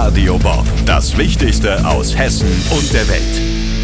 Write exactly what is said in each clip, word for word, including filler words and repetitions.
Radio Bob, das Wichtigste aus Hessen und der Welt.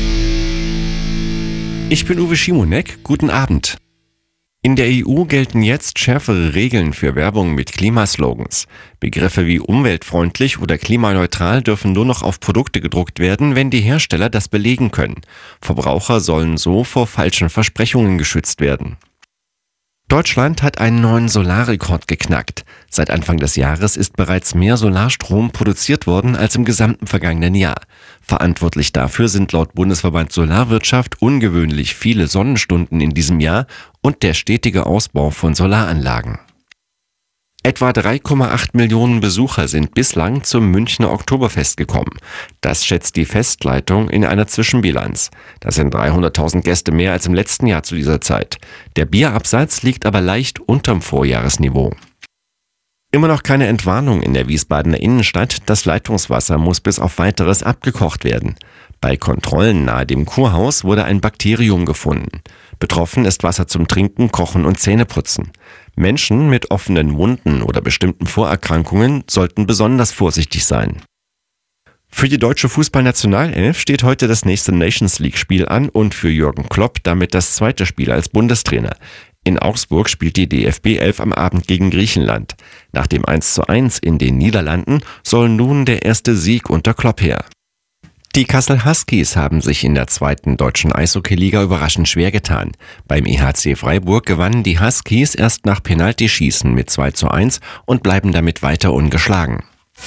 Ich bin Uwe Schimonek, guten Abend. In der E U gelten jetzt schärfere Regeln für Werbung mit Klimaslogans. Begriffe wie umweltfreundlich oder klimaneutral dürfen nur noch auf Produkte gedruckt werden, wenn die Hersteller das belegen können. Verbraucher sollen so vor falschen Versprechungen geschützt werden. Deutschland hat einen neuen Solarrekord geknackt. Seit Anfang des Jahres ist bereits mehr Solarstrom produziert worden als im gesamten vergangenen Jahr. Verantwortlich dafür sind laut Bundesverband Solarwirtschaft ungewöhnlich viele Sonnenstunden in diesem Jahr und der stetige Ausbau von Solaranlagen. Etwa drei Komma acht Millionen Besucher sind bislang zum Münchner Oktoberfest gekommen. Das schätzt die Festleitung in einer Zwischenbilanz. Das sind dreihunderttausend Gäste mehr als im letzten Jahr zu dieser Zeit. Der Bierabsatz liegt aber leicht unterm Vorjahresniveau. Immer noch keine Entwarnung in der Wiesbadener Innenstadt. Das Leitungswasser muss bis auf Weiteres abgekocht werden. Bei Kontrollen nahe dem Kurhaus wurde ein Bakterium gefunden. Betroffen ist Wasser zum Trinken, Kochen und Zähneputzen. Menschen mit offenen Wunden oder bestimmten Vorerkrankungen sollten besonders vorsichtig sein. Für die deutsche Fußballnationalelf steht heute das nächste Nations League-Spiel an und für Jürgen Klopp damit das zweite Spiel als Bundestrainer. In Augsburg spielt die D F B elf am Abend gegen Griechenland. Nach dem eins zu eins in den Niederlanden soll nun der erste Sieg unter Klopp her. Die Kassel Huskies haben sich in der zweiten deutschen Eishockeyliga überraschend schwer getan. Beim E H C Freiburg gewannen die Huskies erst nach Penaltyschießen mit zwei zu eins und bleiben damit weiter ungeschlagen.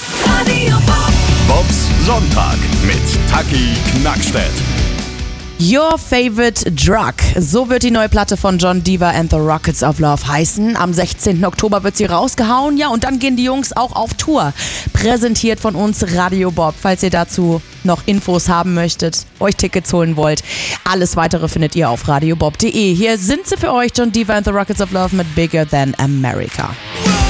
Bobs Sonntag mit Taki Knackstedt. Your Favorite Drug. So wird die neue Platte von John Diva and the Rockets of Love heißen. Am sechzehnten Oktober wird sie rausgehauen. Ja, und dann gehen die Jungs auch auf Tour. Präsentiert von uns Radio Bob. Falls ihr dazu noch Infos haben möchtet, euch Tickets holen wollt. Alles weitere findet ihr auf radiobob punkt de. Hier sind sie für euch, John Diva and the Rockets of Love mit Bigger Than America.